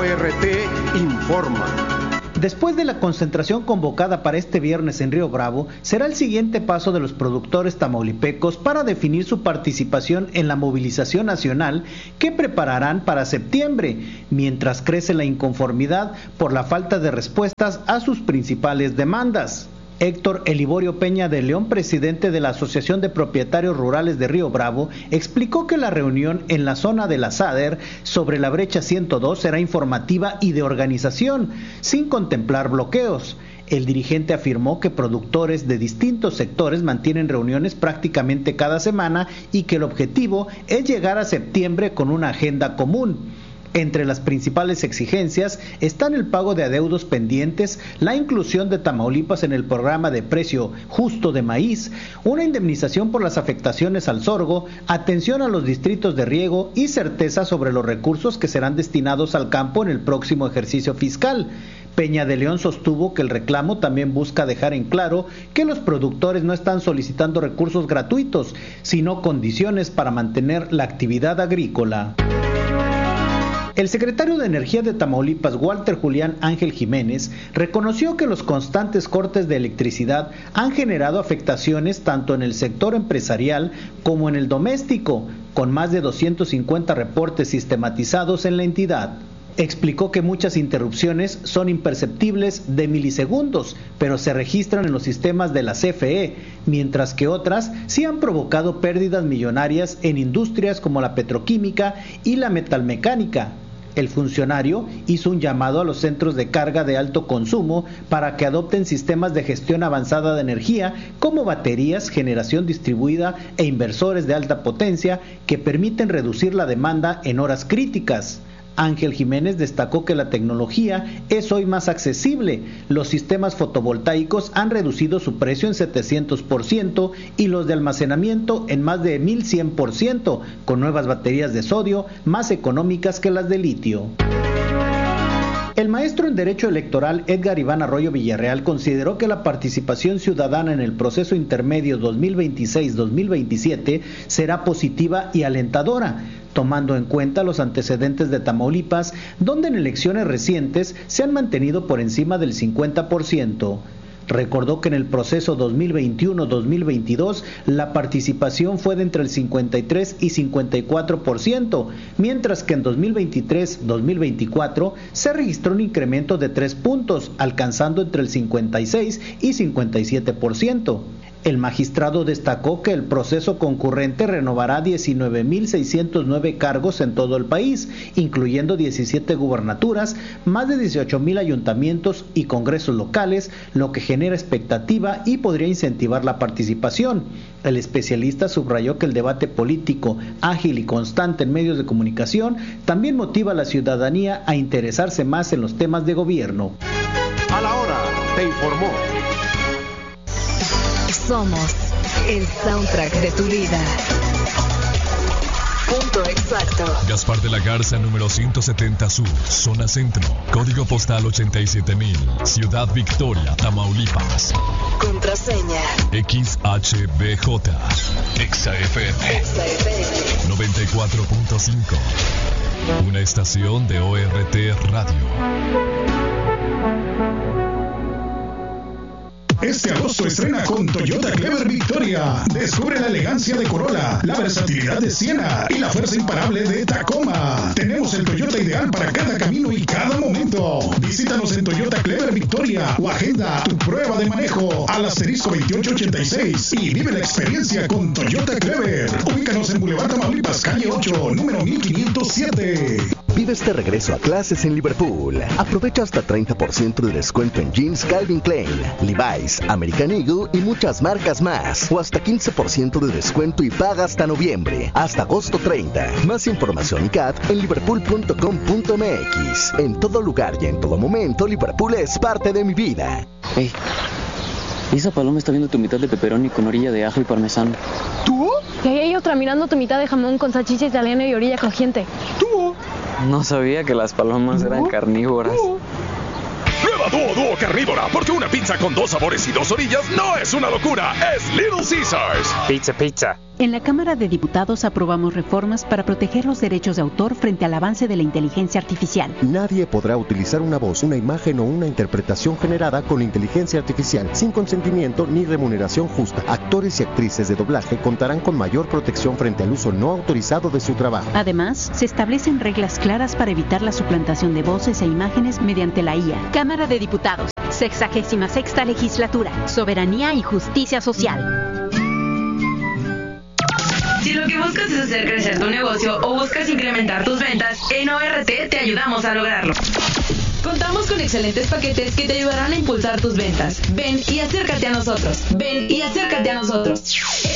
ORT informa. Después de la concentración convocada para este viernes en Río Bravo, será el siguiente paso de los productores tamaulipecos para definir su participación en la movilización nacional que prepararán para septiembre, mientras crece la inconformidad por la falta de respuestas a sus principales demandas. Héctor Eliborio Peña de León, presidente de la Asociación de Propietarios Rurales de Río Bravo, explicó que la reunión en la zona de la SADER sobre la brecha 102 será informativa y de organización, sin contemplar bloqueos. El dirigente afirmó que productores de distintos sectores mantienen reuniones prácticamente cada semana y que el objetivo es llegar a septiembre con una agenda común. Entre las principales exigencias están el pago de adeudos pendientes, la inclusión de Tamaulipas en el programa de precio justo de maíz, una indemnización por las afectaciones al sorgo, atención a los distritos de riego y certeza sobre los recursos que serán destinados al campo en el próximo ejercicio fiscal. Peña de León sostuvo que el reclamo también busca dejar en claro que los productores no están solicitando recursos gratuitos, sino condiciones para mantener la actividad agrícola. El secretario de Energía de Tamaulipas, Walter Julián Ángel Jiménez, reconoció que los constantes cortes de electricidad han generado afectaciones tanto en el sector empresarial como en el doméstico, con más de 250 reportes sistematizados en la entidad. Explicó que muchas interrupciones son imperceptibles de milisegundos, pero se registran en los sistemas de la CFE, mientras que otras sí han provocado pérdidas millonarias en industrias como la petroquímica y la metalmecánica. El funcionario hizo un llamado a los centros de carga de alto consumo para que adopten sistemas de gestión avanzada de energía como baterías, generación distribuida e inversores de alta potencia que permiten reducir la demanda en horas críticas. Ángel Jiménez destacó que la tecnología es hoy más accesible. Los sistemas fotovoltaicos han reducido su precio en 700% y los de almacenamiento en más de 1100%, con nuevas baterías de sodio más económicas que las de litio. El maestro en Derecho Electoral Edgar Iván Arroyo Villarreal consideró que la participación ciudadana en el proceso intermedio 2026-2027 será positiva y alentadora, tomando en cuenta los antecedentes de Tamaulipas, donde en elecciones recientes se han mantenido por encima del 50%. Recordó que en el proceso 2021-2022 la participación fue de entre el 53 y 54%, mientras que en 2023-2024 se registró un incremento de 3 puntos, alcanzando entre el 56 y 57%. El magistrado destacó que el proceso concurrente renovará 19.609 cargos en todo el país, incluyendo 17 gubernaturas, más de 18.000 ayuntamientos y congresos locales, lo que genera expectativa y podría incentivar la participación. El especialista subrayó que el debate político ágil y constante en medios de comunicación también motiva a la ciudadanía a interesarse más en los temas de gobierno. A la hora, te informó. Somos el soundtrack de tu vida. Punto exacto. Gaspar de la Garza, número 170 Sur, zona centro. Código postal 87,000. Ciudad Victoria, Tamaulipas. Contraseña XHBJ. XFM 94.5. Una estación de ORT Radio. Este agosto estrena con Toyota Clever Victoria. Descubre la elegancia de Corolla, la versatilidad de Siena y la fuerza imparable de Tacoma. Tenemos el Toyota ideal para cada camino y cada momento. Visítanos en Toyota Clever Victoria o agenda tu prueba de manejo al asterisco 2886 y vive la experiencia con Toyota Clever. Ubícanos en Boulevard Tamaulipas, calle 8, número 1507. Vive este regreso a clases en Liverpool. Aprovecha hasta 30% de descuento en jeans Calvin Klein, Levi's, American Eagle y muchas marcas más. O hasta 15% de descuento y paga hasta noviembre, hasta agosto 30. Más información y CAT en liverpool.com.mx. En todo lugar y en todo momento, Liverpool es parte de mi vida. Hey, esa paloma está viendo tu mitad de pepperoni con orilla de ajo y parmesano. ¿Tú? Y ahí hay otra mirando tu mitad de jamón con salchicha italiana y orilla crujiente. ¿Tú? No sabía que las palomas eran carnívoras. Prueba Dúo Carnívora, porque una pizza con 2 sabores y 2 orillas no es una locura, es Little Caesars. Pizza. En la Cámara de Diputados aprobamos reformas para proteger los derechos de autor frente al avance de la inteligencia artificial. Nadie podrá utilizar una voz, una imagen o una interpretación generada con inteligencia artificial sin consentimiento ni remuneración justa. Actores y actrices de doblaje contarán con mayor protección frente al uso no autorizado de su trabajo. Además, se establecen reglas claras para evitar la suplantación de voces e imágenes mediante la IA. Cámara de Diputados, 66ª Legislatura, Soberanía y Justicia Social. Si lo que buscas es hacer crecer tu negocio o buscas incrementar tus ventas, en ORT te ayudamos a lograrlo. Contamos con excelentes paquetes que te ayudarán a impulsar tus ventas. Ven y acércate a nosotros. Ven y acércate a nosotros.